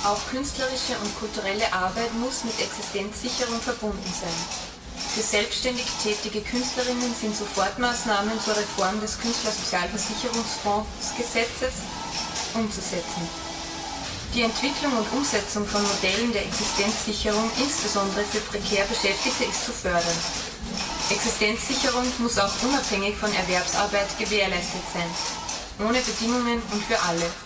Auch künstlerische und kulturelle Arbeit muss mit Existenzsicherung verbunden sein. Für selbstständig tätige Künstlerinnen sind Sofortmaßnahmen zur Reform des Künstlersozialversicherungsfondsgesetzes umzusetzen. Die Entwicklung und Umsetzung von Modellen der Existenzsicherung, insbesondere für prekär Beschäftigte, ist zu fördern. Existenzsicherung muss auch unabhängig von Erwerbsarbeit gewährleistet sein, ohne Bedingungen und für alle.